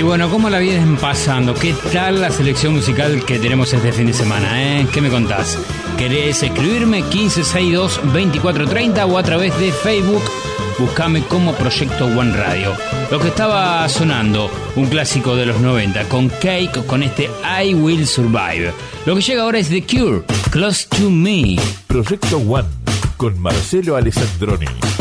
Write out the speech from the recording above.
bueno, ¿cómo la vienen pasando? ¿Qué tal la selección musical que tenemos este fin de semana, ¿Qué me contás? ¿Querés escribirme? 1562-2430 o a través de Facebook. Buscame como Proyecto One Radio. Lo que estaba sonando, un clásico de los 90, con Cake, con este I Will Survive. Lo que llega ahora es The Cure, Close to Me. Proyecto One, con Marcelo Alessandroni.